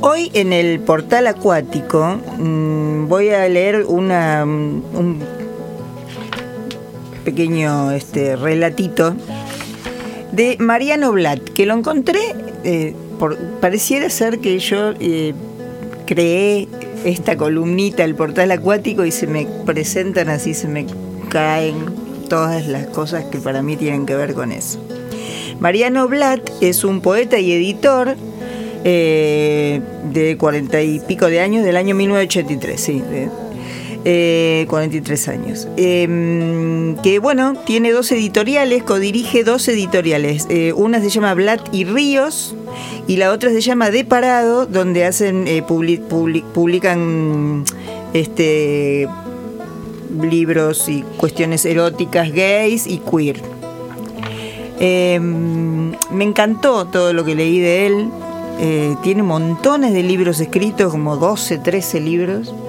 Hoy en el portal acuático voy a leer un pequeño relatito de Mariano Blatt, que lo encontré, pareciera ser que yo creé esta columnita del portal acuático y se me presentan así, se me caen todas las cosas que para mí tienen que ver con eso. Mariano Blatt es un poeta y editor de 40 y pico de años, del año 1983, sí, 43 años, que bueno, tiene dos editoriales, codirige dos editoriales, una se llama Blatt y Ríos y la otra se llama De Parado, donde hacen publican libros y cuestiones eróticas, gays y queer. Me encantó todo lo que leí de él. Tiene montones de libros escritos, como 12, 13 libros.